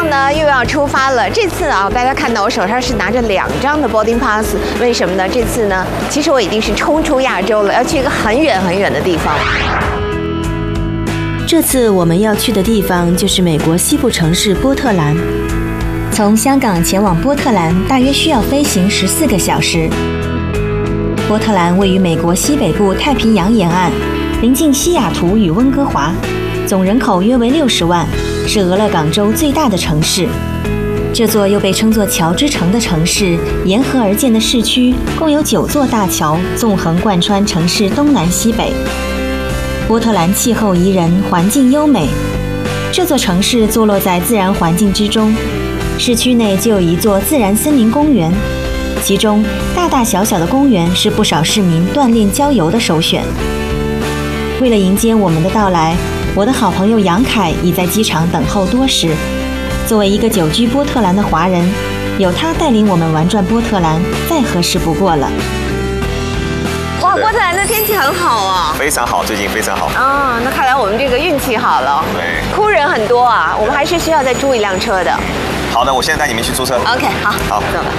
上呢又要出发了。这次啊，大家看到我手上是拿着2张的 boarding pass， 为什么呢？这次呢，其实我已经是冲出亚洲了，要去一个很远很远的地方。 这次我们要去的地方就是美国西部城市波特兰。从香港前往波特兰大约需要飞行14个小时。波特兰位于美国西北部太平洋沿岸，临近西雅图与温哥华，总人口约为60万，是俄勒冈州最大的城市。这座又被称作桥之城的城市，沿河而建的市区共有9座大桥，纵横贯穿城市东南西北。波特兰气候宜人，环境优美。这座城市坐落在自然环境之中，市区内就有一座自然森林公园，其中大大小小的公园是不少市民锻炼郊游的首选。为了迎接我们的到来，我的好朋友杨凯已在机场等候多时。作为一个久居波特兰的华人，有他带领我们玩转波特兰，再合适不过了。 哇，波特兰的天气很好啊， 非常好，最近非常好。 啊，那看来我们这个运气好了。 对， 哭人很多啊，我们还是需要再租一辆车的。 好的，我现在带你们去租车。 OK， 好，走吧。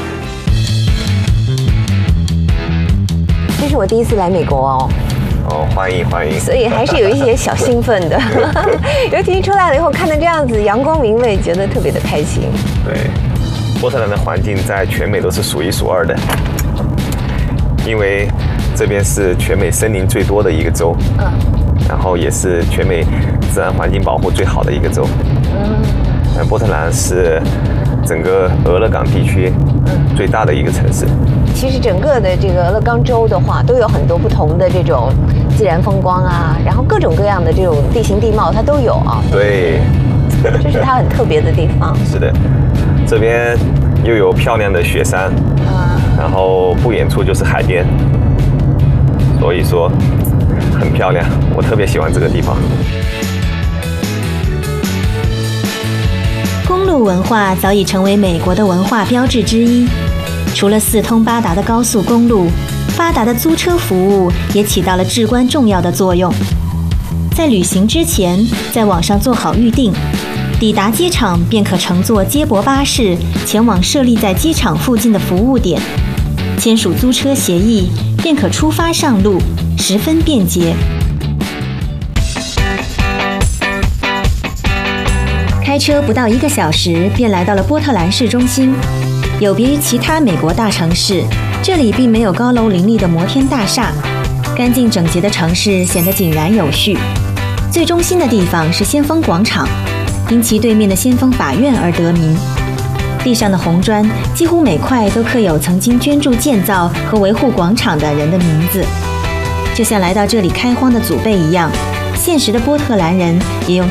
这是我第一次来美国哦。 哦，欢迎欢迎。 所以还是有一些小兴奋的，尤其出来了以后看到这样子阳光明媚，觉得特别的开心。 对，波特兰的环境在全美都是数1数2的，因为这边是全美森林最多的一个州，然后也是全美自然环境保护最好的一个州。波特兰是整个俄勒冈地区最大的一个城市。 其实整个的这个俄勒冈州的话，都有很多不同的这种自然风光啊，然后各种各样的这种地形地貌它都有啊。 对， 这是它很特别的地方。 是的，这边又有漂亮的雪山，然后不远处就是海边，所以说很漂亮，我特别喜欢这个地方。 公路文化早已成为美国的文化标志之一。除了4通8达的高速公路，发达的租车服务也起到了至关重要的作用。在旅行之前，在网上做好预订，抵达机场便可乘坐接驳巴士前往设立在机场附近的服务点，签署租车协议，便可出发上路，十分便捷。开车不到1个小时，便来到了波特兰市中心。有别于其他美国大城市，这里并没有高楼林立的摩天大厦，干净整洁的城市显得井然有序。最中心的地方是先锋广场，因其对面的先锋法院而得名。地上的红砖几乎每块都刻有曾经捐助建造和维护广场的人的名字，就像来到这里开荒的祖辈一样，现实的波特兰人也用